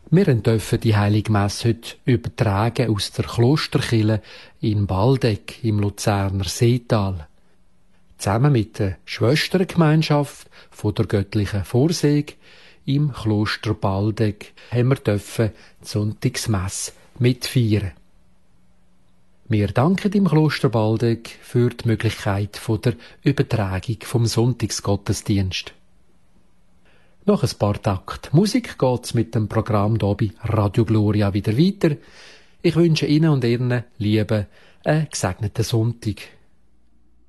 Wir dürfen die Heilige Messe heute übertragen aus der Klosterkirche in Baldeck im Luzerner Seetal. Zusammen mit der Schwestergemeinschaft von der Göttlichen Vorsehung im Kloster Baldeck haben wir die Sonntagsmesse mitfeiern. Wir danken im Kloster Baldeck für die Möglichkeit der Übertragung vom Sonntagsgottesdienst. Nach ein paar Takt Musik geht's mit dem Programm hier bei Radio Gloria wieder weiter. Ich wünsche Ihnen und Ihren Lieben einen gesegneten Sonntag.